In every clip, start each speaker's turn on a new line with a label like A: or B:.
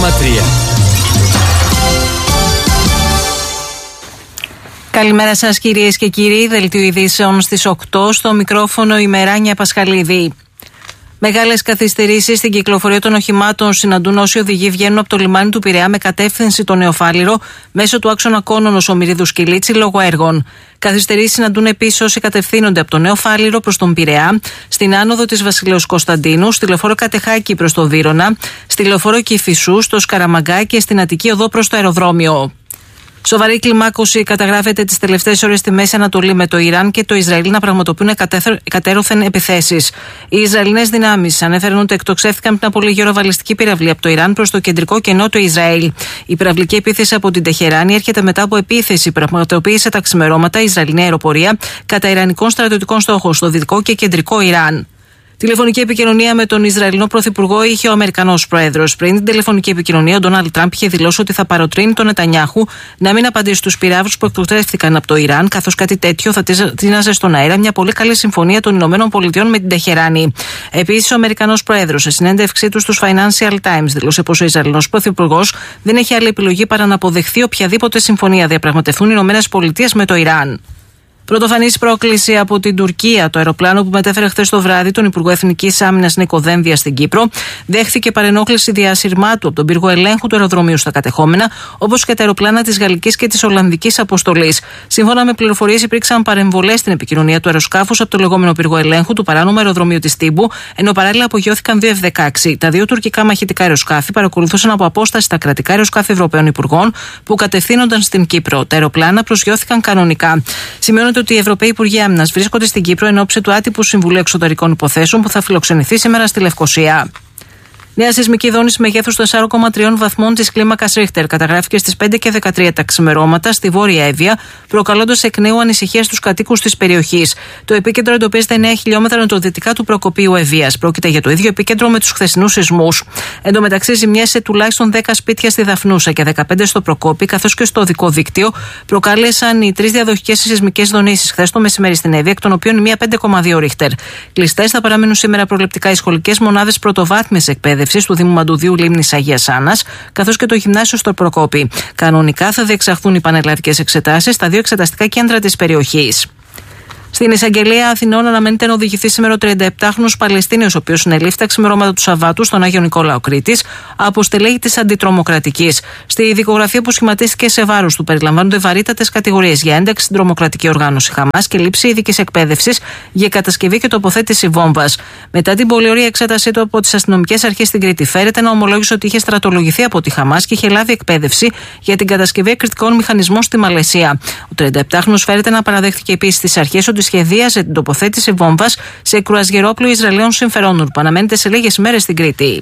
A: Καλημέρα σας κυρίες και κύριοι, δελτίο ειδήσεων στις 8, στο μικρόφωνο η Μεράνια Πασχαλίδη. Μεγάλες καθυστερήσεις στην κυκλοφορία των οχημάτων συναντούν όσοι οδηγοί βγαίνουν από το λιμάνι του Πειραιά με κατεύθυνση το Νεοφάλιρο μέσω του άξονα Κόνονος Ομηρίδου Σκυλίτση λόγω έργων. Καθυστερήσεις συναντούν επίσης όσοι κατευθύνονται από το Νεοφάλιρο προς τον Πειραιά, στην άνοδο της Βασιλέως Κωνσταντίνου, στη λεωφόρο Κατεχάκη προς το Βύρωνα, στη λεωφόρο Κηφισού, στο Σκαραμαγκά και στην Αττική οδό προς το αεροδρόμιο. Σοβαρή κλιμάκωση καταγράφεται τις τελευταίες ώρες στη Μέση Ανατολή, με το Ιράν και το Ισραήλ να πραγματοποιούν κατέρωθεν επιθέσεις. Οι Ισραηλινές δυνάμεις ανέφεραν ότι εκτοξεύτηκαν πριν από λίγη ώρα βαλιστική πυραυλή από το Ιράν προς το κεντρικό και νότιο Ισραήλ. Η πυραυλική επίθεση από την Τεχεράνη έρχεται μετά από επίθεση που πραγματοποίησε τα ξημερώματα η Ισραηλινή αεροπορία κατά ιρανικών στρατιωτικών στόχων στο δυτικό και κεντρικό Ιράν. Τηλεφωνική επικοινωνία με τον Ισραηλινό Πρωθυπουργό είχε ο Αμερικανός Πρόεδρος. Πριν την τηλεφωνική επικοινωνία, ο Ντόναλντ Τραμπ είχε δηλώσει ότι θα παροτρύνει τον Νετανιάχου να μην απαντήσει στους πυράβλους που εκτοξεύτηκαν από το Ιράν, καθώς κάτι τέτοιο θα τίναζε στον αέρα μια πολύ καλή συμφωνία των ΗΠΑ με την Τεχεράνη. Επίσης, ο Αμερικανός Πρόεδρος, σε συνέντευξή του στους Financial Times, δήλωσε πως ο Ισραηλινός Πρωθυπουργός δεν έχει άλλη επιλογή παρά να αποδεχθεί οποιαδήποτε συμφωνία διαπραγματευτούν οι ΗΠΑ με το Ιράν. Πρωτοφανής πρόκληση από την Τουρκία. Το αεροπλάνο που μετέφερε χθες το βράδυ τον Υπουργό Εθνικής Άμυνας Νίκο Δένδια στην Κύπρο δέχθηκε παρενόχληση διασυρμάτου από τον πύργο ελέγχου του αεροδρομίου στα κατεχόμενα, όπως και τα αεροπλάνα της Γαλλικής και της Ολλανδικής αποστολής. Σύμφωνα με πληροφορίες, υπήρξαν παρεμβολές στην επικοινωνία του αεροσκάφους από το λεγόμενο πύργο ελέγχου του παράνομου αεροδρομίου της Τύμπου, ενώ παράλληλα απογειώθηκαν δύο F-16. Τα δύο τουρκικά μαχητικά αεροσκάφη παρακολουθούσαν από απόσταση τα κρατικά αεροσκάφη Ευρωπαίων Υπουργών που κατευθύνονταν στην Κύπρο. Τα αεροπλάνα προσγειώθηκαν κανονικά. Ότι οι Ευρωπαίοι Υπουργοί Άμυνας βρίσκονται στην Κύπρο εν ώψη του άτυπου Συμβουλίου Εξωτερικών Υποθέσεων που θα φιλοξενηθεί σήμερα στη Λευκοσία. Νέα σεισμική δόνηση μεγέθους 4,3 βαθμών της κλίμακας Ρίχτερ καταγράφηκε στις 5 και 13 τα ξημερώματα στη Βόρεια Εύβοια, προκαλώντας εκ νέου ανησυχία στους κατοίκους της περιοχής. Το επίκεντρο εντοπίζεται 9 χιλιόμετρα νοτιοδυτικά του Προκοπίου Ευβοίας. Πρόκειται για το ίδιο επίκεντρο με τους χθεσινούς σεισμούς. Εν τω μεταξύ, ζημιές σε τουλάχιστον 10 σπίτια στη Δαφνούσα και 15 στο Προκόπη, καθώς και στο οδικό δίκτυο, προκάλεσαν οι 3 διαδοχικές σεισμικές δονήσεις χθες το μεσημέρι στην Εύβοια, εκ των οποίων η μία 5,2 Ρίχτερ. Κλειστές θα παραμείνουν σήμερα προληπτικά οι σχολικές μονάδες πρωτοβάθμιας εκπαίδευσης του Δήμου Μαντουδίου Λίμνης Αγίας Άννας, καθώς και το γυμνάσιο στο Προκόπη. Κανονικά θα διεξαχθούν οι πανελλαδικές εξετάσεις στα δύο εξεταστικά κέντρα της περιοχής. Στην Εισαγγελία Αθηνών αναμένεται να οδηγηθεί σήμερα ο 37χρονος Παλαιστίνιος, ο οποίος συνελήφθη τα ξημερώματα του Σαββάτου στον Άγιο Νικόλαο Κρήτης από στελέχη της Αντιτρομοκρατικής. Στη δικογραφία που σχηματίστηκε σε βάρος του περιλαμβάνονται βαρύτατες κατηγορίες για ένταξη στην τρομοκρατική οργάνωση Χαμάς και λήψη ειδικής εκπαίδευσης για κατασκευή και τοποθέτηση βόμβας. Μετά την πολυωρία εξέτασή του από τις αστυνομικές αρχές στην Κρήτη, φέρεται να ομολόγησε ότι είχε στρατολογηθεί από τη Χαμάς και είχε λάβει εκπαίδευση για την κατασκευή εκρηκτικών μηχανισμών στη Μαλαισία. Ο 37χρονος φέρεται να παραδέχθηκε επίσης στις αρχές ότι σχεδίαζε την τοποθέτηση βόμβας σε κρουαζιερόπλοιο Ισραηλινών συμφερόντων που αναμένεται σε λίγες μέρες στην Κρήτη.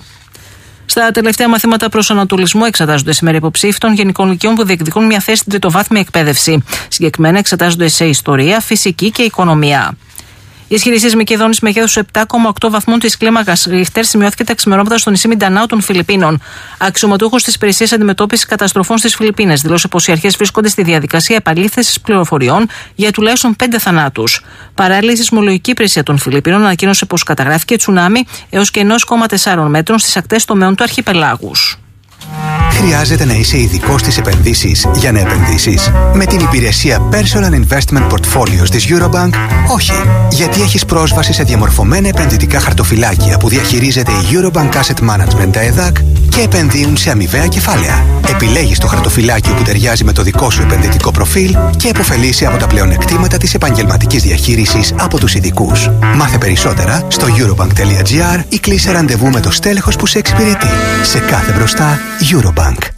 A: Στα τελευταία μαθήματα προσανατολισμού εξετάζονται σήμερα υποψήφοι των γενικών λυκείων που διεκδικούν μια θέση στην τριτοβάθμια εκπαίδευση. Συγκεκριμένα εξετάζονται σε ιστορία, φυσική και οικονομία. Η ισχυρή σεισμική δόνηση μεγέθους 7,8 βαθμών της κλίμακας Ρίχτερ σημειώθηκε τα ξημερώματα στο νησί Μιντανάου των Φιλιππίνων. Αξιωματούχος της Υπηρεσίας Αντιμετώπισης Καταστροφών στις Φιλιππίνες δήλωσε πως οι αρχές βρίσκονται στη διαδικασία επαλήθευσης πληροφοριών για τουλάχιστον 5 θανάτους. Παράλληλα, η Σεισμολογική Υπηρεσία των Φιλιππίνων ανακοίνωσε πως καταγράφηκε τσουνάμι έως και 1,4 μέτρων στις ακτές τομέων του αρχιπελάγους.
B: Χρειάζεται να είσαι ειδικός στις επενδύσεις για να επενδύσεις? Με την υπηρεσία Personal Investment Portfolios της Eurobank, όχι. Γιατί έχεις πρόσβαση σε διαμορφωμένα επενδυτικά χαρτοφυλάκια που διαχειρίζεται η Eurobank Asset Management, τα ΕΔΑΚ, και επενδύουν σε αμοιβαία κεφάλαια. Επιλέγεις το χαρτοφυλάκιο που ταιριάζει με το δικό σου επενδυτικό προφίλ και επωφελείσαι από τα πλεονεκτήματα της επαγγελματικής διαχείρισης από τους ειδικούς. Μάθε περισσότερα στο eurobank.gr ή κλείσε ραντεβού με το στέλεχος που σε εξυπηρετεί. Σε κάθε μπροστά, Eurobank.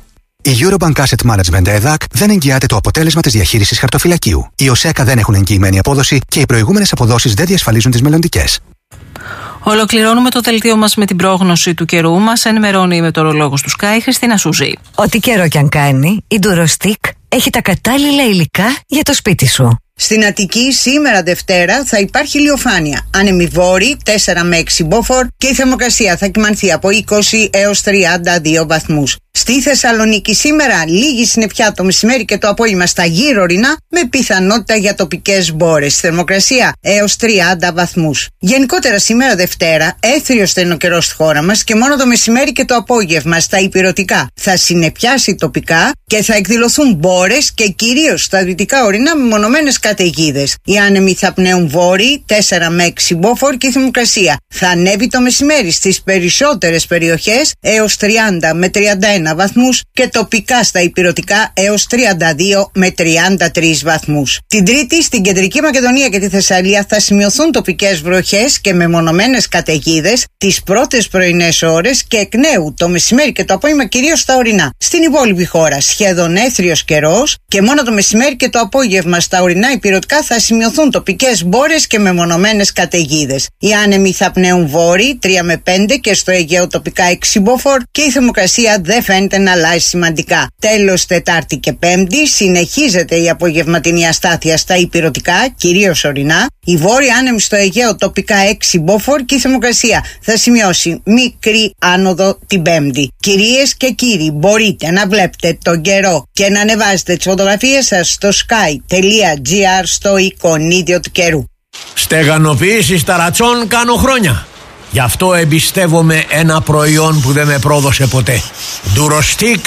B: Η Eurobank Asset Management ΕΔΑΚ δεν εγγυάται το αποτέλεσμα της διαχείρισης χαρτοφυλακίου. Οι ΟΣΕΚΑ δεν έχουν εγγυημένη απόδοση και οι προηγούμενες αποδόσεις δεν διασφαλίζουν τις μελλοντικές.
A: Ολοκληρώνουμε το δελτίο μας με την πρόγνωση του καιρού. Μας ενημερώνει η μετεωρολόγος του Sky, Χριστίνα Σούζη.
C: Ό,τι καιρό κι αν κάνει, η Durostic έχει τα κατάλληλα υλικά για το σπίτι σου.
D: Στην Αττική σήμερα Δευτέρα θα υπάρχει ηλιοφάνεια. Άνεμη βόρη 4 με 6 μποφόρ και η θερμοκρασία θα κυμανθεί από 20 έως 32 βαθμούς. Στη Θεσσαλονίκη σήμερα λίγη συννεφιά το μεσημέρι και το απόγευμα στα γύρω ορεινά, με πιθανότητα για τοπικές μπόρες. Θερμοκρασία έως 30 βαθμούς. Γενικότερα σήμερα Δευτέρα έθριος θα είναι ο καιρός στη χώρα μας και μόνο το μεσημέρι και το απόγευμα στα ηπειρωτικά θα συννεφιάσει τοπικά και θα εκδηλωθούν μπόρες και κυρίως στα δυτικά ορεινά με μονομένες καταιγίδες. Οι άνεμοι θα πνέουν βόρειοι 4 με 6 μποφόρ και η θερμοκρασία θα ανέβει το μεσημέρι στις περισσότερες περιοχές έως 30 με 31 βαθμούς και τοπικά στα ηπειρωτικά έως 32 με 33 βαθμούς. Την Τρίτη στην Κεντρική Μακεδονία και τη Θεσσαλία θα σημειωθούν τοπικές βροχές και μεμονωμένες καταιγίδες τις πρώτες πρωινές ώρες και εκ νέου το μεσημέρι και το απόγευμα κυρίως στα ορεινά. Στην υπόλοιπη χώρα σχεδόν έθριος καιρός και μόνο το μεσημέρι και το απόγευμα στα ορεινά ηπειρωτικά θα σημειωθούν τοπικές μπόρες και μεμονωμένες καταιγίδες. Οι άνεμοι θα πνέουν βόρειοι 3 με 5 και στο Αιγαίο τοπικά 6 μποφόρ και η θερμοκρασία δεν φαίνεται να αλλάζει σημαντικά. Τέλος Τετάρτη και Πέμπτη συνεχίζεται η απογευματινή αστάθεια στα ηπειρωτικά, κυρίως ορεινά. Οι βόρειοι άνεμοι στο Αιγαίο τοπικά 6 μποφόρ και η θερμοκρασία θα σημειώσει μικρή άνοδο την Πέμπτη. Κυρίες και κύριοι, μπορείτε να βλέπετε τον καιρό και να ανεβάζετε τις φωτογραφίες σας στο sky.gr στο εικονίδιο του καιρού.
E: Στεγανοποίηση ταρατσών κάνω χρόνια. Γι' αυτό εμπιστεύομαι ένα προϊόν που δεν με πρόδωσε ποτέ. Durostic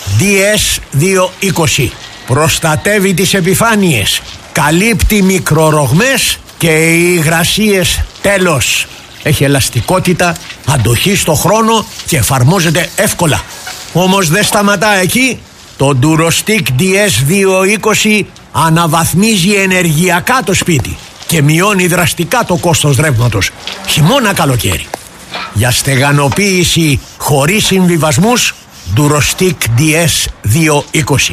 E: DS220. Προστατεύει τις επιφάνειες, καλύπτει μικρορογμές και υγρασίες τέλος. Έχει ελαστικότητα, αντοχή στο χρόνο και εφαρμόζεται εύκολα. Όμως δεν σταματά εκεί. Το Durostic DS220 αναβαθμίζει ενεργειακά το σπίτι και μειώνει δραστικά το κόστος ρεύματος, χειμώνα καλοκαίρι. Για στεγανοποίηση χωρίς συμβιβασμούς, Durostic DS220.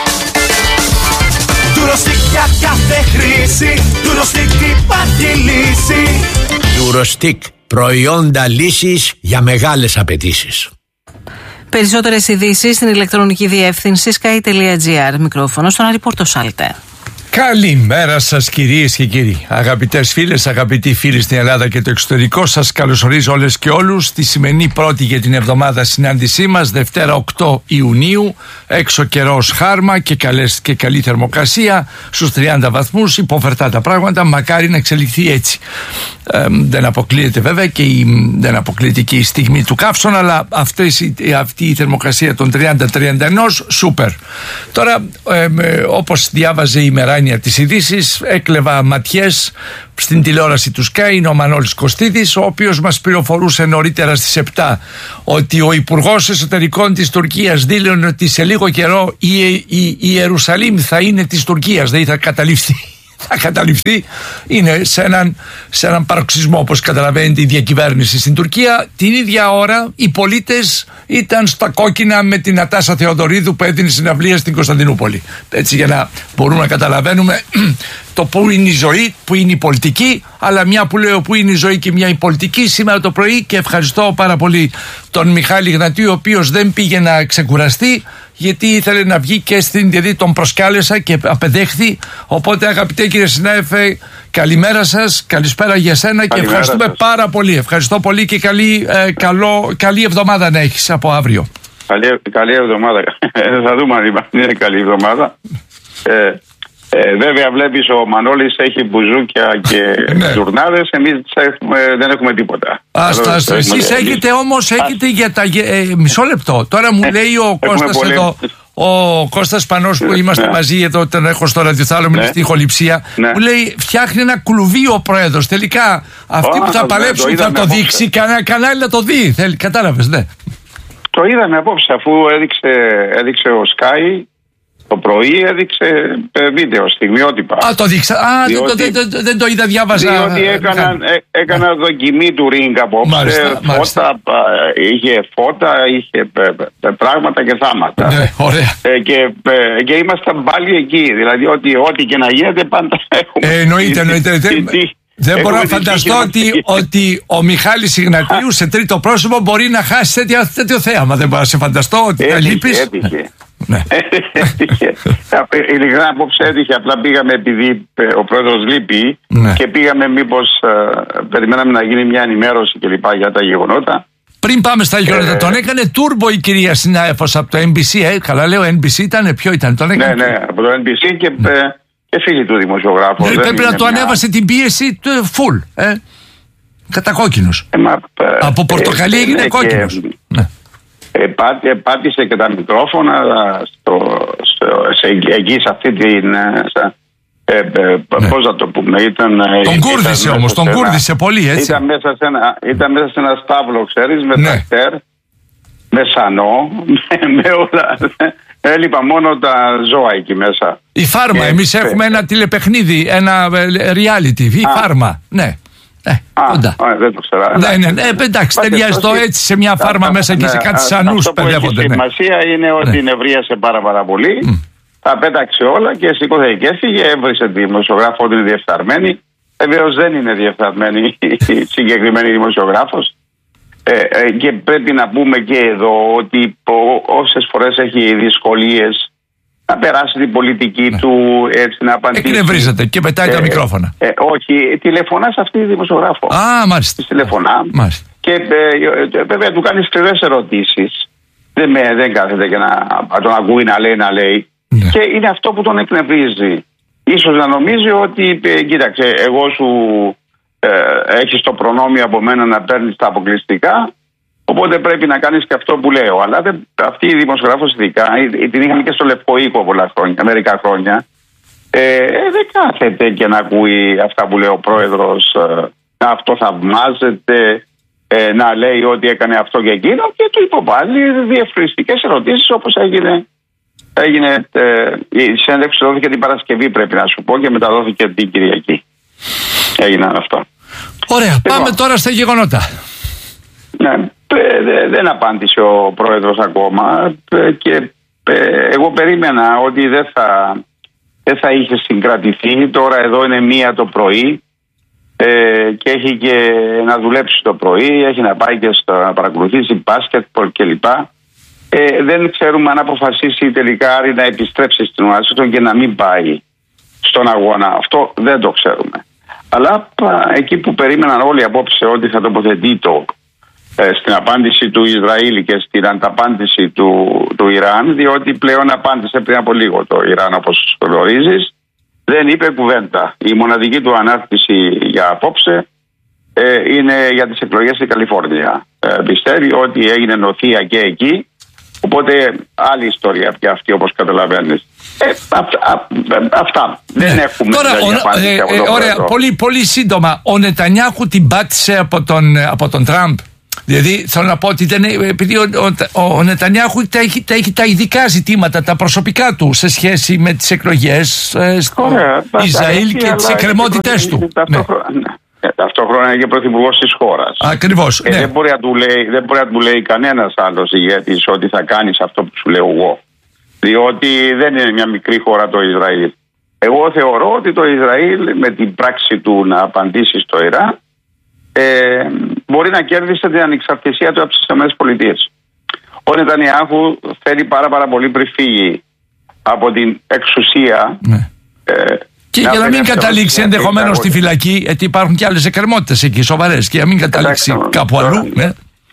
F: Durostic για κάθε χρήση, Durostic υπάρχει λύση.
E: Durostic, προϊόντα λύσης για μεγάλες απαιτήσεις.
A: Περισσότερες ειδήσεις στην ηλεκτρονική διεύθυνση sky.gr. Μικρόφωνο στον Άρη Πορτοσάλτε.
G: Καλημέρα σας κυρίες και κύριοι. Αγαπητές φίλες, αγαπητοί φίλοι στην Ελλάδα και το εξωτερικό, σας καλωσορίζω όλες και όλους στη σημερινή πρώτη για την εβδομάδα συνάντησή μας, Δευτέρα 8 Ιουνίου. Έξω καιρός χάρμα και καλή θερμοκρασία στους 30 βαθμούς. Υποφερτά τα πράγματα, μακάρι να εξελιχθεί έτσι. Δεν αποκλείεται βέβαια δεν αποκλείεται και η στιγμή του καύσωνα, αλλά αυτή η θερμοκρασία των 30-31 σούπερ. Τώρα, όπως διάβαζε η Μεράνια τις ειδήσεις, έκλεβα ματιές στην τηλεόραση του Sky. Είναι ο Μανώλης Κωστίδης, ο οποίος μας πληροφορούσε νωρίτερα στις 7 ότι ο Υπουργός Εσωτερικών της Τουρκίας δήλωνε ότι σε λίγο καιρό η Ιερουσαλήμ θα είναι της Τουρκίας, δηλαδή θα καταληφθεί. Είναι σε έναν παροξισμό, όπως καταλαβαίνετε, η διακυβέρνηση στην Τουρκία. Την ίδια ώρα οι πολίτες ήταν στα κόκκινα με την Νατάσα Θεοδωρίδου που έδινε συναυλία στην Κωνσταντινούπολη. Έτσι, για να μπορούμε να καταλαβαίνουμε το που είναι η ζωή, που είναι η πολιτική. Αλλά μια που λέω που είναι η ζωή και μια η πολιτική, σήμερα το πρωί, και ευχαριστώ πάρα πολύ τον Μιχάλη Γνατίου, ο οποίος δεν πήγε να ξεκουραστεί, γιατί ήθελε να βγει και στην, δηλαδή τον προσκάλεσα και απεδέχθη. Οπότε, αγαπητέ κύριε συνάδελφε, καλημέρα σας, καλησπέρα για σένα και ευχαριστούμε σας πάρα πολύ. Ευχαριστώ πολύ και καλή εβδομάδα να έχεις από αύριο.
H: Καλή εβδομάδα. Θα δούμε αν είναι καλή εβδομάδα. Βέβαια βλέπεις ο Μανώλης έχει μπουζούκια και τουρνάδες, εμείς δεν έχουμε τίποτα.
G: Εσείς έχετε όμως για τα... μισό λεπτό, τώρα μου λέει ο Κώστας εδώ, ο Κώστας Πανός που είμαστε μαζί εδώ, τον έχω στο ραδιοθάλαμο στη Χοληψία, μου λέει φτιάχνει ένα κλουβί ο πρόεδρος, τελικά αυτοί που θα παλέψουν θα το δείξει, κανένα κανάλι να το δει, κατάλαβες, ναι.
H: Το είδαμε απόψε, αφού έδειξε ο Sky. Το πρωί έδειξε βίντεο, στιγμιότυπα.
G: Το δείξα. Δεν το είδα, διάβαζα.
H: Διότι έκανα δοκιμή του ring απόψε. Είχε φώτα, είχε πράγματα και θάματα.
G: Ναι, ωραία.
H: Και ήμασταν πάλι εκεί. Δηλαδή ό,τι και να γίνεται πάντα έχουμε.
G: Εννοείται. Δεν μπορώ να φανταστώ ότι ο Μιχάλης Ιγνατίου σε τρίτο πρόσωπο μπορεί να χάσει τέτοιο θέαμα. Δεν μπορώ να σε φανταστώ ότι θα λείπεις.
H: Έτυχε. Ναι. Ειλικρινά απόψε έτυχε. Απλά πήγαμε επειδή ο πρόεδρος λείπει, και πήγαμε μήπως περιμέναμε να γίνει μια ενημέρωση κλπ για τα γεγονότα.
G: Πριν πάμε στα γεγονότα, τον έκανε τούρμπο η κυρία συνάδελφος από το NBC. Καλά λέω, NBC ήταν, ποιο ήταν, τον έκανε.
H: Ναι, από το NBC και φίλοι του δημοσιογράφου.
G: Πρέπει να του ανέβασε την πίεση του full. Κατακόκκινος. Από πορτοκαλί έγινε κόκκινος.
H: Πάτησε και τα μικρόφωνα εκεί σε αυτή την. Πώς να το πούμε,
G: τον κούρδισε όμως, τον κούρδισε πολύ, έτσι.
H: Ήταν μέσα σε ένα στάβλο, ξέρεις, με τρακτέρ, με σανό, με όλα. Έλειπα μόνο τα ζώα εκεί μέσα.
G: Η Φάρμα, εμείς έχουμε ένα τηλεπαιχνίδι, ένα reality, η Φάρμα, ναι.
H: Δεν το ξέρω.
G: Ναι, εντάξει, ταιριάζει το έτσι σε μια φάρμα μέσα και σε κάτι σανούς παιδεύονται.
H: Η σημασία είναι ότι νευρίασε πάρα πολύ. Τα πέταξε όλα και σηκώθηκε και έφυγε. Έβρισε τη δημοσιογράφο ότι είναι διεφθαρμένη. Βεβαίως δεν είναι διεφθαρμένη η συγκεκριμένη δημοσιογράφος. Και πρέπει να πούμε και εδώ ότι όσες φορές έχει δυσκολίες να περάσει την πολιτική του, έτσι να απαντήσει.
G: Εκνευρίζεται και πετάει τα μικρόφωνα.
H: Όχι, τηλεφωνά σε αυτή τη δημοσιογράφο.
G: Μάλιστα.
H: Τηλεφωνά. Και βέβαια του κάνει σκληρές ερωτήσεις. Δεν κάθεται και να τον ακούει να λέει. Ναι. Και είναι αυτό που τον εκνευρίζει. Ίσως να νομίζει ότι κοίταξε, εγώ σου έχεις το προνόμιο από μένα να παίρνεις τα αποκλειστικά, οπότε πρέπει να κάνεις και αυτό που λέω. Αλλά αυτή η δημοσιογράφος ειδικά, την είχαμε και στο Λευκό Οίκο μερικά χρόνια, δεν κάθεται και να ακούει αυτά που λέει ο πρόεδρος, να αυτοθαυμάζεται, να λέει ότι έκανε αυτό και εκείνο, και του υποβάλλει διευκρινιστικές ερωτήσεις, όπως έγινε η συνέντευξη δόθηκε την Παρασκευή, πρέπει να σου πω, και μεταδόθηκε την Κυριακή. Έγιναν αυτά.
G: Ωραία, πάμε τώρα στα γεγονότα.
H: Ναι, δεν απάντησε ο πρόεδρος ακόμα και εγώ περίμενα ότι δεν θα είχε συγκρατηθεί. Τώρα εδώ είναι 1 το πρωί και έχει και να δουλέψει το πρωί, έχει να πάει και να παρακολουθήσει μπάσκετμπολ κλπ. Δεν ξέρουμε αν αποφασίσει τελικά Άρη να επιστρέψει στην Ουάσιγκτον και να μην πάει στον αγώνα. Αυτό δεν το ξέρουμε. Αλλά εκεί που περίμεναν όλοι απόψε ότι θα τοποθετεί στην απάντηση του Ισραήλ και στην ανταπάντηση του Ιράν, διότι πλέον απάντησε πριν από λίγο το Ιράν, όπως γνωρίζεις, δεν είπε κουβέντα. Η μοναδική του ανάρτηση για απόψε είναι για τις εκλογές στην Καλιφόρνια. Πιστεύει ότι έγινε νοθεία και εκεί. Οπότε άλλη ιστορία πια αυτή, όπως καταλαβαίνεις. Αυτά.
G: Ναι. Δεν έχουμε. Τώρα, ωραία, πολύ σύντομα. Ο Νετανιάχου την πάτησε από τον Τραμπ. Δηλαδή θέλω να πω ότι επειδή ο Νετανιάχου έχει τα ειδικά ζητήματα, τα προσωπικά του σε σχέση με τις εκλογές στο Ισραήλ και τις εκκρεμότητες του.
H: Ταυτόχρονα είναι και πρωθυπουργός της χώρας.
G: Ακριβώς. Ναι.
H: Δεν μπορεί να του λέει κανένας άλλος ηγέτης ότι θα κάνεις αυτό που σου λέω εγώ. Διότι δεν είναι μια μικρή χώρα το Ισραήλ. Εγώ θεωρώ ότι το Ισραήλ με την πράξη του να απαντήσει στο Ιράν μπορεί να κέρδισε την ανεξαρτησία του από τις ΗΠΑ. Ο Νετανιάχου θέλει πάρα πολύ πριν φύγει από την εξουσία.
G: Ναι. Και για να μην καταλήξει ενδεχομένως στη φυλακή, γιατί υπάρχουν και άλλες εκκρεμότητες εκεί σοβαρές, και για να μην καταλήξει κάπου αλλού. Ναι.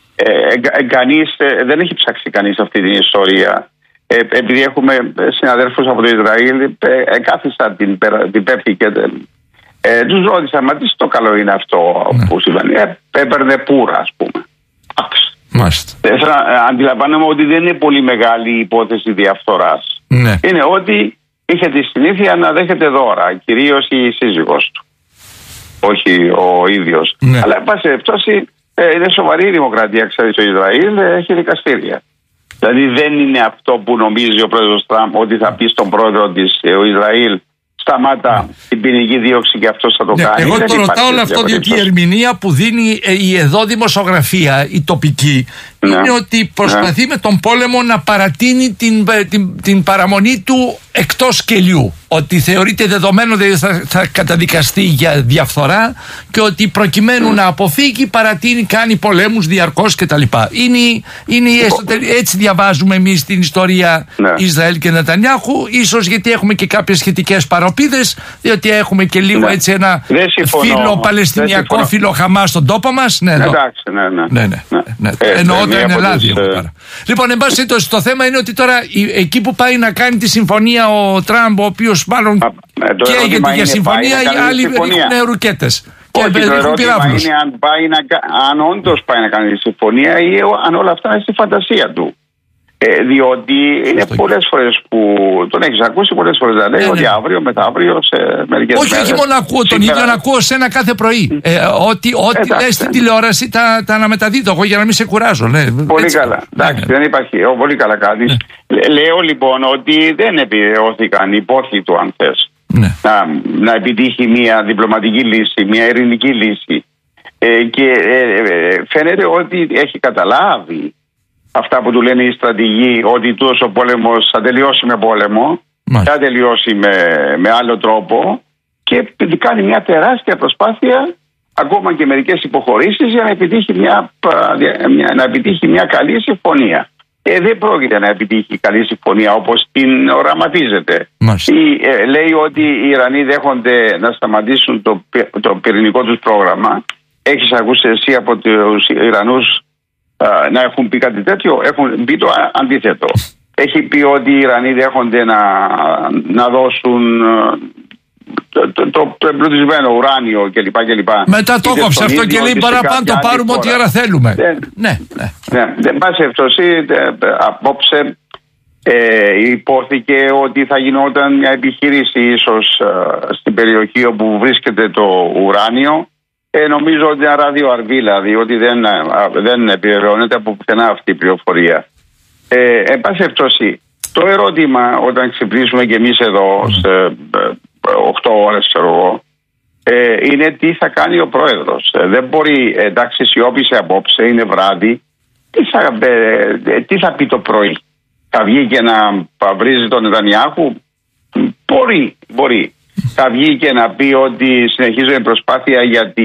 H: Δεν έχει ψάξει κανείς αυτή την ιστορία. Επειδή έχουμε συναδέλφους από το Ισραήλ, κάθισαν την Πέμπτη και τους ρώτησα, μα τι στο καλό είναι αυτό που συμβαίνει. Έπαιρνε πουρα, ας πούμε.
G: Μάλιστα.
H: Αντιλαμβάνομαι ότι δεν είναι πολύ μεγάλη η υπόθεση διαφθοράς.
G: Ναι.
H: Είναι ότι είχε τη συνήθεια να δέχεται δώρα, κυρίως η σύζυγός του. Όχι ο ίδιος.
G: Ναι.
H: Αλλά εν πάση περιπτώσει είναι σοβαρή η δημοκρατία, ξέρεις, το Ισραήλ έχει δικαστήρια. Δηλαδή δεν είναι αυτό που νομίζει ο πρόεδρος Τραμπ, ότι θα πει στον πρόεδρο της ο Ισραήλ σταμάτα την ποινική δίωξη και αυτός θα το κάνει.
G: Εγώ το ρωτάω όλο αυτό διότι η ερμηνεία που δίνει η εδώ δημοσιογραφία, η τοπική, είναι ότι προσπαθεί με τον πόλεμο να παρατείνει την παραμονή του εκτός κελιού. ότι θεωρείται δεδομένο ότι θα καταδικαστεί για διαφθορά και ότι προκειμένου να αποφύγει παρατείνει, κάνει πολέμους διαρκώς κτλ. Έτσι διαβάζουμε εμείς την ιστορία Ισραήλ και Νετανιάχου, ίσως γιατί έχουμε και κάποιες σχετικές παροπίδες, διότι έχουμε και λίγο έτσι ένα φίλο Παλαιστινιακό, φίλο Χαμάς στον τόπο μας.
H: Εντάξει,
G: εννοώ το Ενελάδι τώρα. Λοιπόν, εν πάση περιπτώσει, το θέμα είναι ότι τώρα εκεί που πάει να κάνει τη συμφωνία ο Τραμπ, ο οποίος μάλλον καίγεται για συμφωνία, οι άλλοι ρίχνουν ρουκέτες.
H: Το ερώτημα είναι αν όντως πάει να κάνει τη συμφωνία ή αν όλα αυτά είναι στη φαντασία του. Διότι είναι πολλές φορές που τον έχεις ακούσει πολλές φορές να λέει ότι αύριο, μεθαύριο, σε μερικές μέρες.
G: Όχι μόνο ακούω τον ίδιο, να ακούω σένα κάθε πρωί. Ό,τι λες στην τηλεόραση τα αναμεταδίδω εγώ για να μην σε κουράζω.
H: Πολύ καλά. Εντάξει, δεν υπάρχει. Πολύ καλά κάνεις. Λέω λοιπόν ότι δεν επιβεβαιώθηκαν οι πόθοι του, αν θες, να επιτύχει μια διπλωματική λύση, μια ειρηνική λύση. Και φαίνεται ότι έχει καταλάβει αυτά που του λένε οι στρατηγοί, ότι τούτος ο πόλεμος θα τελειώσει με πόλεμο, θα τελειώσει με άλλο τρόπο, και κάνει μια τεράστια προσπάθεια, ακόμα και μερικές υποχωρήσεις, για να επιτύχει μια καλή συμφωνία. Δεν πρόκειται να επιτύχει καλή συμφωνία όπως την οραματίζεται. Λέει ότι οι Ιρανοί δέχονται να σταματήσουν το πυρηνικό τους πρόγραμμα. Έχεις ακούσει εσύ από τους Ιρανούς να έχουν πει κάτι τέτοιο? Έχουν πει το αντίθετο. Έχει πει ότι οι Ιρανοί δέχονται να δώσουν το εμπλουτισμένο ουράνιο κλπ.
G: Μετά το κόψε αυτό και λέει παραπάνω το πάρουμε ό,τι ώρα θέλουμε.
H: Δεν πάση ευτοσή, απόψε υπόθηκε ότι θα γινόταν μια επιχείρηση ίσως στην περιοχή όπου βρίσκεται το ουράνιο. Νομίζω ότι είναι ραδιοαρβίλα, διότι δεν επιβεβαιώνεται από πουθενά αυτή η πληροφορία. Εν πάση περιπτώσει, το ερώτημα όταν ξυπνήσουμε και εμείς εδώ σε 8 ώρες, ξέρω εγώ, είναι τι θα κάνει ο πρόεδρος. Δεν μπορεί, εντάξει, σιώπησε απόψε, είναι βράδυ. Τι θα πει το πρωί? Θα βγει και να βρίζει τον Νετανιάχου? Μπορεί. Θα βγει και να πει ότι συνεχίζουμε προσπάθεια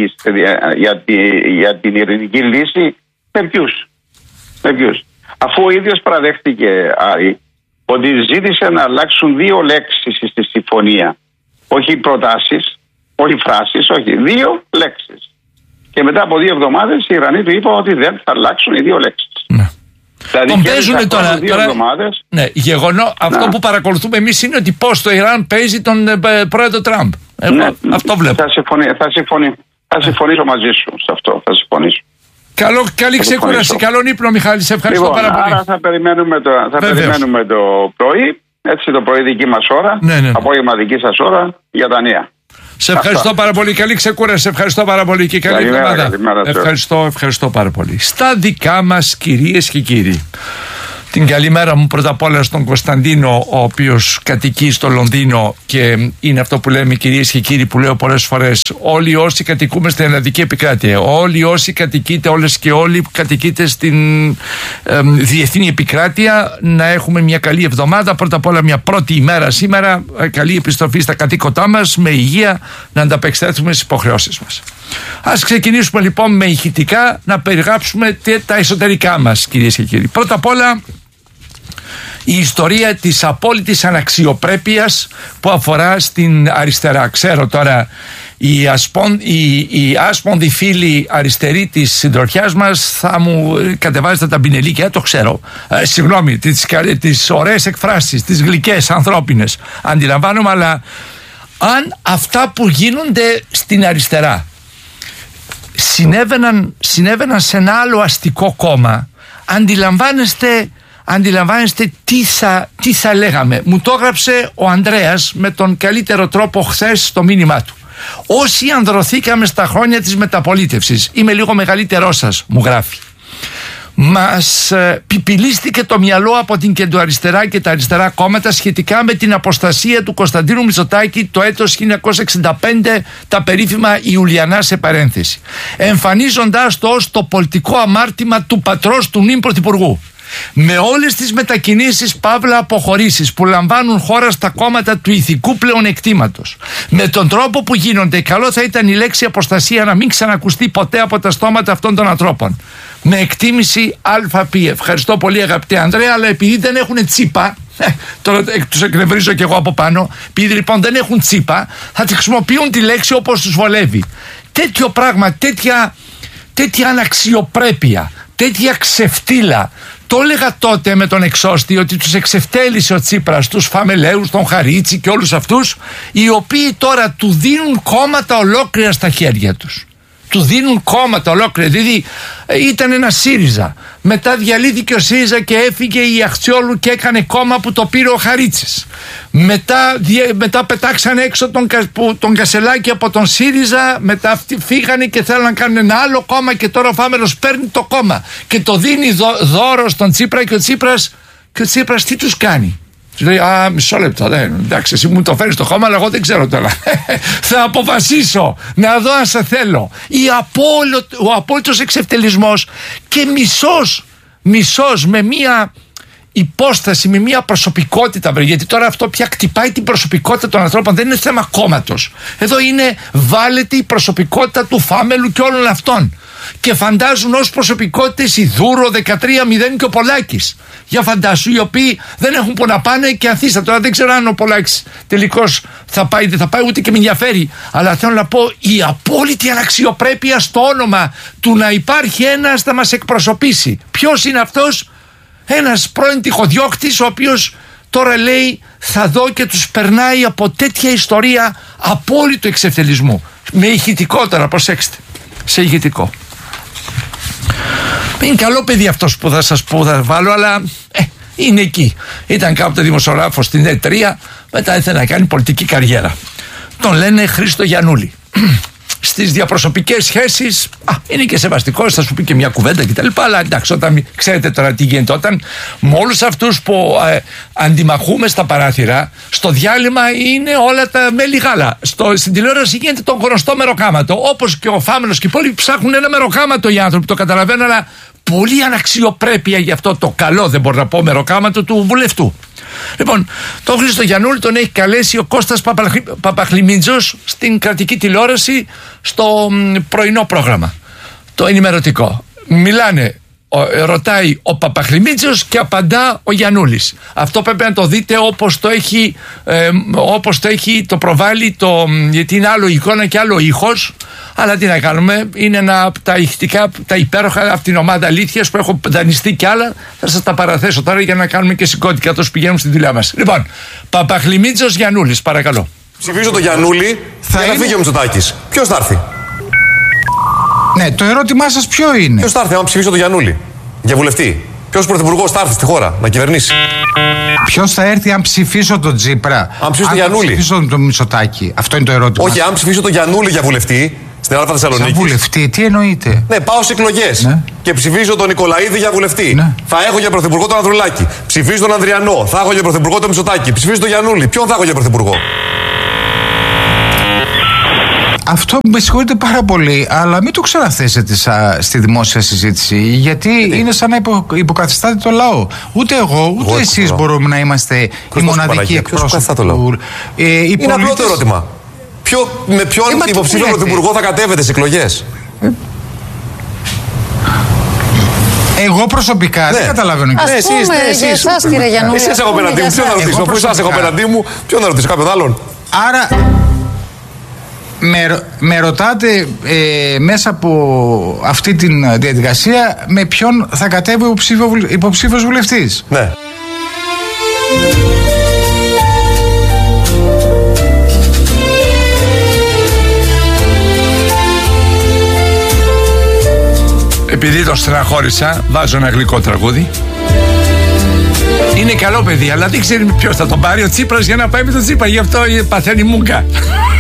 H: για την ειρηνική λύση? Με ποιους? Αφού ο ίδιος παραδέχτηκε, Άρη, ότι ζήτησε να αλλάξουν 2 λέξεις στη συμφωνία. Όχι προτάσεις, όχι φράσεις, όχι. 2 λέξεις. Και μετά από 2 εβδομάδες οι Ιρανοί του είπαν ότι δεν θα αλλάξουν οι 2 λέξεις. Δηλαδή
G: τον παίζουν τώρα. Αυτό που παρακολουθούμε εμείς είναι ότι πώς το Ιράν παίζει τον πρόεδρο Τραμπ. Αυτό βλέπω.
H: Θα συμφωνήσω μαζί σου σε αυτό. Θα συμφωνήσω.
G: Καλή ξεκούραση, καλό ύπνο, Μιχάλη. Σε ευχαριστώ πάρα πολύ.
H: Άρα θα περιμένουμε το πρωί, έτσι, το πρωί δική μας ώρα, απόγευμα δική σας ώρα, για τα νέα.
G: Σε ευχαριστώ πάρα πολύ. Καλή ξεκούραση. Σε ευχαριστώ πάρα πολύ και καλή εβδομάδα. Ευχαριστώ πάρα πολύ. Στα δικά μας, κυρίες και κύριοι, την καλημέρα μου πρώτα απ' όλα στον Κωνσταντίνο, ο οποίος κατοικεί στο Λονδίνο, και είναι αυτό που λέμε, κυρίες και κύριοι, που λέω πολλές φορές: όλοι όσοι κατοικούμε στην Ελλαδική επικράτεια, όλοι όσοι κατοικείτε, όλες και όλοι που κατοικείτε στην διεθνή επικράτεια, να έχουμε μια καλή εβδομάδα. Πρώτα απ' όλα μια πρώτη ημέρα σήμερα, καλή επιστροφή στα κατοίκοντά μας, με υγεία, να ανταπεξέλθουμε στις υποχρεώσεις μας. Ας ξεκινήσουμε λοιπόν με ηχητικά να περιγράψουμε τα εσωτερικά μας, κυρίες και κύριοι. Πρώτα απ' όλα, η ιστορία της απόλυτης αναξιοπρέπειας που αφορά στην αριστερά. Ξέρω τώρα, οι άσπονδοι φίλοι αριστεροί της συντροφιάς μας θα μου κατεβάζετε τα μπινελίκια, το ξέρω. Συγγνώμη, τις ωραίες εκφράσεις, τις γλυκές, ανθρώπινες, αντιλαμβάνομαι, αλλά αν αυτά που γίνονται στην αριστερά συνέβαιναν σε ένα άλλο αστικό κόμμα, αντιλαμβάνεστε τι θα λέγαμε. Μου το έγραψε ο Ανδρέας με τον καλύτερο τρόπο χθες στο μήνυμά του. Όσοι ανδρωθήκαμε στα χρόνια της μεταπολίτευσης, είμαι λίγο μεγαλύτερός σας, μου γράφει, μας πιπιλίστηκε το μυαλό από την κεντροαριστερά και τα αριστερά κόμματα σχετικά με την αποστασία του Κωνσταντίνου Μητσοτάκη το έτος 1965, τα περίφημα Ιουλιανά σε παρένθεση, εμφανίζοντάς το ως το πολιτικό αμάρτημα του πατρός του νυν πρωθυπουργού. με όλες τις μετακινήσεις παύλα αποχωρήσεις που λαμβάνουν χώρα στα κόμματα του ηθικού πλεονεκτήματος, με τον τρόπο που γίνονται, καλό θα ήταν η λέξη αποστασία να μην ξανακουστεί ποτέ από τα στόματα αυτών των ανθρώπων. Με εκτίμηση ΑΠ. Ευχαριστώ πολύ αγαπητέ Ανδρέα, αλλά επειδή δεν έχουν τσίπα, τώρα τους εκνευρίζω και εγώ από πάνω, επειδή λοιπόν δεν έχουν τσίπα, θα τη χρησιμοποιούν τη λέξη όπως τους βολεύει. Τέτοιο πράγμα, τέτοια αναξιοπρέπεια, τέτοια ξεφτύλα. Το έλεγα τότε με τον εξώστη ότι τους εξευτέλισε ο Τσίπρας, τους Φαμελαίους, τον Χαρίτσι και όλους αυτούς, οι οποίοι τώρα του δίνουν κόμματα ολόκληρα στα χέρια τους. Του δίνουν κόμματα ολόκληρα. Δηλαδή ήταν ένα ΣΥΡΙΖΑ. Μετά διαλύθηκε ο ΣΥΡΙΖΑ και έφυγε η Αχτσιόλου και έκανε κόμμα που το πήρε ο Χαρίτσης. Μετά πετάξανε έξω τον Κασελάκη από τον ΣΥΡΙΖΑ. Μετά αυτοί φύγανε και θέλουν να κάνουν ένα άλλο κόμμα και τώρα ο Φάμελος παίρνει το κόμμα και το δίνει δώρο στον Τσίπρα και ο Τσίπρας τι τους κάνει? Του λέει, μισό λεπτό, εντάξει, εσύ μου το φέρεις το χώμα, αλλά εγώ δεν ξέρω τώρα. Θα αποφασίσω να δω αν σε θέλω. Ο απόλυτος εξευτελισμός και μισός με μία υπόσταση, με μία προσωπικότητα, γιατί τώρα αυτό πια κτυπάει την προσωπικότητα των ανθρώπων, δεν είναι θέμα κόμματος. Εδώ είναι βάλετε η προσωπικότητα του Φάμελου και όλων αυτών. Και φαντάζουν ως προσωπικότητες η Δούρο, 13-0 και ο Πολάκης. Για φαντάσου, οι οποίοι δεν έχουν που να πάνε και ανθίστα. Τώρα δεν ξέρω αν ο Πολάκης τελικώς θα πάει, δεν θα πάει, ούτε και με ενδιαφέρει. Αλλά θέλω να πω, η απόλυτη αναξιοπρέπεια στο όνομα του να υπάρχει ένας να μας εκπροσωπήσει. Ποιος είναι αυτός? Ένας πρώην τυχοδιώκτης, ο οποίος τώρα λέει θα δω και τους περνάει από τέτοια ιστορία απόλυτου εξευτελισμού. Με ηχητικό τώρα, προσέξτε. Σε ηχητικό. Είναι καλό παιδί αυτός που θα σας πω, θα βάλω, αλλά είναι εκεί. Ήταν κάποτε δημοσιογράφος στην ΕΤΡΙΑ, μετά ήθελε να κάνει πολιτική καριέρα. Τον λένε Χρήστο Γιαννούλη. Στις διαπροσωπικές σχέσεις είναι και σεβαστικός, θα σου πει και μια κουβέντα κτλ. Αλλά εντάξει, όταν ξέρετε τώρα τι γίνεται, όταν με όλους αυτούς που αντιμαχούμε στα παράθυρα, στο διάλειμμα είναι όλα τα μέλι γάλα. Στην τηλεόραση γίνεται το γνωστό μεροκάματο. Όπως και ο Φάμελος και οι υπόλοιποι ψάχνουν ένα μεροκάματο οι άνθρωποι, το καταλαβαίνω, αλλά πολύ αναξιοπρέπεια για αυτό το καλό, δεν μπορώ να πω, μεροκάματο του βουλευτού. Λοιπόν, τον Χρήστο Γιαννούλη τον έχει καλέσει ο Κώστας Παπαχλημίτζος στην κρατική τηλεόραση στο πρωινό πρόγραμμα, το ενημερωτικό. Μιλάνε, ρωτάει ο Παπαχλημίτζος και απαντά ο Γιαννούλης. Αυτό πρέπει να το δείτε όπως το έχει το προβάλλει, γιατί είναι άλλο εικόνα και άλλο ήχος. Αλλά τι να κάνουμε, είναι τα ηχητικά, τα υπέροχα από την ομάδα Αλήθειας που έχω δανειστεί κι άλλα. Θα σας τα παραθέσω τώρα για να κάνουμε και σηκώτικα τόσο πηγαίνουν στη δουλειά μας. Λοιπόν, Παπαχλημίτζος Γιαννούλης, παρακαλώ.
I: Ψηφίζω τον Γιαννούλη για να φύγει ο Μητσοτάκης. Ποιος θα έρθει?
J: Ναι, το ερώτημά σας ποιο είναι?
I: Ποιος θα έρθει άμα ψηφίσω τον Γιαννούλη για βουλευτή? Ποιος πρωθυπουργός θα έρθει στη χώρα να κυβερνήσει?
J: Ποιος θα έρθει αν ψηφίσω τον Τσίπρα?
I: Αν ψηφίσω τον Γιαννούλη.
J: Αν ψηφίσω τον Μητσοτάκη. Αυτό είναι το ερώτημα.
I: Όχι, αν ψηφίσω τον Γιαννούλη για βουλευτή στην Ελλάδα Θεσσαλονίκη.
J: Για βουλευτή, τι εννοείτε?
I: Ναι, πάω σε εκλογές και ψηφίζω τον Νικολαίδη για βουλευτή. Ναι. Θα έχω για πρωθυπουργό τον Ανδρουλάκη. Ψηφίζω τον Ανδριανό. Θα έχω για πρωθυπουργό τον Μητσοτάκη. Ψηφίζω τον Γιαννούλη. Ποιον θα έχω για πρωθυπουργό?
J: Αυτό με συγχωρείτε πάρα πολύ, αλλά μην το ξαναθέσετε στη δημόσια συζήτηση, γιατί είναι σαν να υποκαθιστάτε το λαό. Ούτε εγώ, ούτε εσείς μπορούμε να είμαστε οι μοναδικοί εκπρόσωποι του.
I: Είναι απλό το ερώτημα. Με ποιον υποψήφιο πρωθυπουργό θα κατέβετε σε εκλογές?
J: Εγώ προσωπικά δεν καταλαβαίνω.
I: Εσείς κύριε Γιαννούλη. Εσείς έχω απέναντί μου. Ποιον να ρωτήσω? Αφού εσάς έχω απέναντί μου, ποιον να ρωτήσω? Κάποιον άλλον?
J: Άρα με ρωτάτε μέσα από αυτή τη διαδικασία με ποιον θα κατέβει ο υποψήφιος βουλευτής.
I: Ναι.
G: Επειδή τον στεναχώρησα, βάζω ένα γλυκό τραγούδι. Είναι καλό παιδί, αλλά δεν ξέρει ποιος θα τον πάρει. Ο Τσίπρας για να πάει με τον Τσίπρα, γι' αυτό παθαίνει μούγκα.